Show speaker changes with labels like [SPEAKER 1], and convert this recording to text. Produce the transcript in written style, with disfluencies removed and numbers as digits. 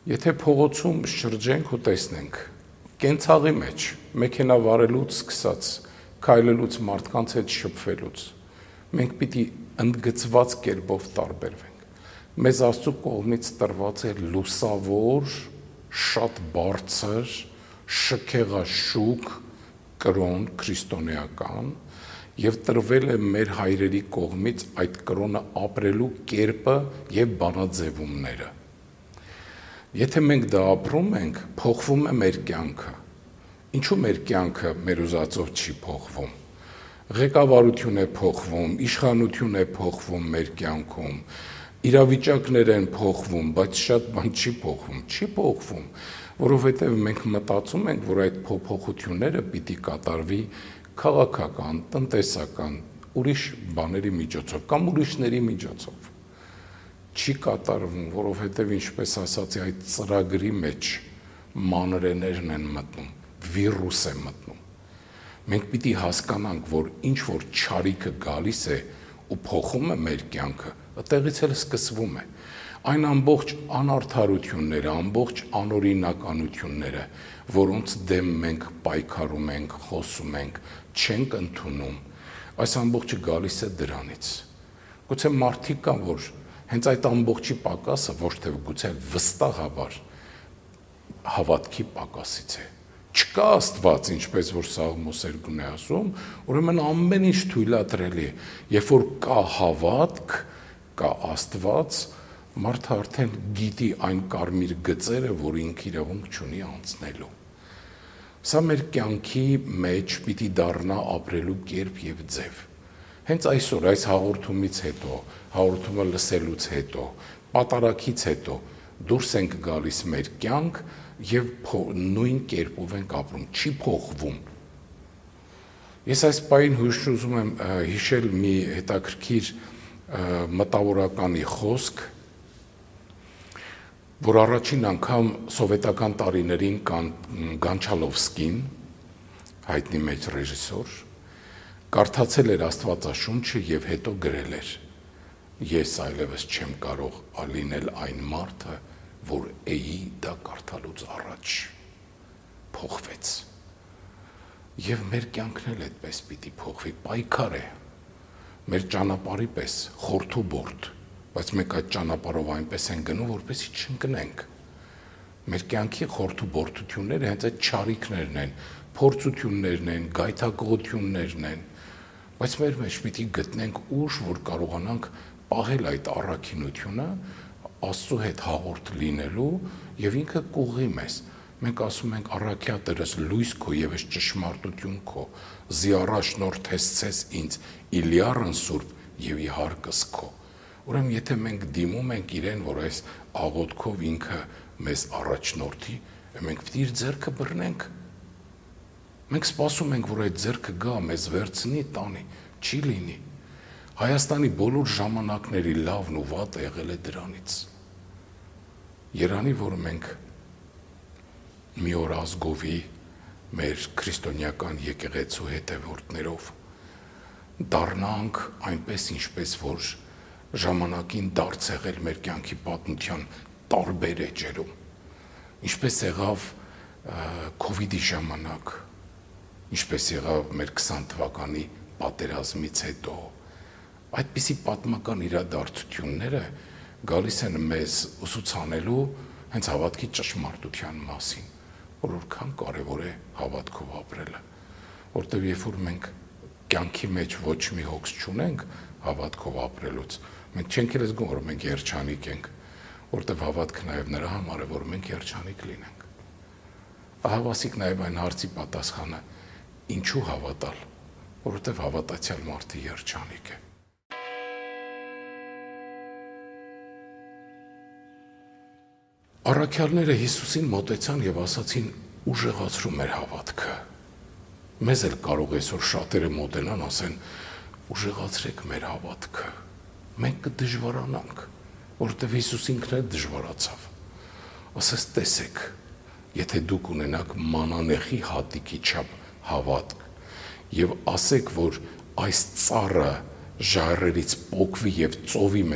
[SPEAKER 1] Եթե փողոցում շրջենք ու տեսնենք, կենցաղի մեջ, մեքենա վարելուց սկսած, քայլելուց մարդկանց հետ շփվելուց, մենք պիտի ընդգծված կերպով տարբերվենք։ Մեզ Աստծո կողմից տրված է լուսավոր, շատ բարձր, շքեղաշուք կրոն քրիստոնեական եւ տրվել է մեր հայրերի կողմից այդ կրոնը ապրելու կերպը եւ բանաձևումները։ Եթե մենք դա ապրում ենք, փոխվում է մեր կյանքը։ Ինչու մեր կյանքը մեր ուզածով չի փոխվում։ Ղեկավարություն է փոխվում, իշխանություն է փոխվում մեր կյանքում, իրավիճակներ են փոխվում, բայց շատ բան չի փոխվում, որովհետև մենք մտածում ենք, որ այդ փոփոխությունները պիտի կատարվի քաղաքական, տնտեսական, ուրիշ բաների միջոցով կամ ուրիշների միջոցով։ Չի կատարվում, որովհետև ինչպես ասացի, այդ ծրագրի մեջ մանրեներն են մտնում, վիրուս է մտնում։ Մենք պիտի հասկանանք, որ ինչ որ չարիքը գալիս է ու փոխում է մեր կյանքը, այդտեղից էլ սկսվում է։ Այն ամբողջ անարդարությունները, ամբողջ անօրինականությունները, որոնց դեմ մենք պայքարում ենք, խոսում ենք, չենք ընդունում, այս ամբողջը գալիս է դրանից։ Գուցե մարդիկ կան, որ հենց այդ ամբողջի պակասը ոչ թե գուցե վստահաբար հավատքի պակասից է։ Չկա Աստված, ինչպես որ Սաղմոսերգուն է ասում, ուրեմն ամեն ինչ թույլատրելի է։ Երբ որ կա հավատք, կա Աստված, մարդը արդեն գիտի այն կարմիր գծերը, որ ինքը իրավունք չունի անցնելու։ Սա մեր կյանքի մեջ պիտի դառնա ապրելու կերպ եւ ձև։ Հենց այսօր այս հաղորդումից հետո, հաղորդումը լսելուց հետո, պատարակից հետո դուրս ենք գալիս մեր կյանք եւ նույն կերպով ենք ապրում, չի փոխվում։ Ես այս պահին ուզում եմ հիշել մի հետաքրքիր մտավորականի խոսք, որ առաջին անգամ սովետական տարիներին Գանչալովսկին, հայտնի մեծ ռեժիսոր, կարդացել էր Աստվածաշունչը եւ հետո գրել էր. Ես այլևս չեմ կարող լինել այն մարդը, որ էի դա կարդալուց առաջ, փոխվեց։ Եվ մեր կյանքն էլ այդպես պիտի փոխվի, պայքար է, մեր ճանապարհի պես, խորթուբորդ, բայց մենք այդ ճանապարհով այնպես են գնում, որպեսզի չընկնենք։ Մեր կյանքի խորթուբորդությունները հենց այդ չարիքներն են, փորձություններն են, գայթակղություններն են, բայց մեր մեջ պիտի գտնենք ուժ, որ կարողանանք պահել այդ առաքինությունը, Աստծո հետ հաղորդ լինելու եւ ինքը կուղղի մեզ։ Մենք ասում ենք առաքյա Տերս լույս քո եւ ես ճշմարտություն քո, զի առաջնորդեցես ինձ, իլիարն սուրբ եւ իհարկս քո։ Ուրեմն եթե մենք դիմում ենք իրեն, որ այս աղոթքով ինքը մեզ առաջնորդի, մենք պիտի իր ձեռքը բռնենք։ Մենք սպասում ենք, որ այդ ձեռքը գա, մեզ վերցնի, տանի, չի լինի։ Հայաստանի բոլոր ժամանակների լավն ու վատը եղել է դրանից։ Երանի, որ մենք մի օր ազգովի մեր քրիստոնեական եկեղեցու հետևորդներով դառնանք այնպես, ինչպես որ ժամանակին դարձ եղել մեր կյանքի պատմության տարբեր էջերում, ինչպես եղավ COVID-ի ժամանակ, ինչպես եղավ մեր 20 թվականի պատերազմից հետո, այդպիսի պատմական իրադարձությունները գալիս են մեզ ուսուցանելու հենց հավատքի ճշմարտության մասին, որ որքան կարևոր է հավատքով ապրելը, որտեղ երբ որ մենք կյանքի մեջ ոչ մի հոգս չունենք հավատքով ապրելուց, մենք չենք էլ զգում, որ մենք երջանիկ ենք, որտեղ հավատքը նաև նրա համար է, որ մենք երջանիկ լինենք։ Ահավասիկ նաև այն հարցի պատասխանը, ինչու հավատալ, որովհետև հավատացյալ մարդը երջանիկ է։ Առաքյալները Հիսուսին մոտեցան եւ ասացին. ուժեղացրու մեր հավատքը։ Մեզ էլ կարող այսօր շատերը մոտենան, ասեն, ուժեղացրեք մեր հավատքը։ Մենք կդժվարանանք, որովհետև Հիսուս ինքն էլ դժվարացավ։ Ասես տեսեք, եթե դուք ունենաք մանանեխի հատիկի չափ հավատք եւ ասեք, որ այս ծառը ժայռերից պոկվի եւ ծովի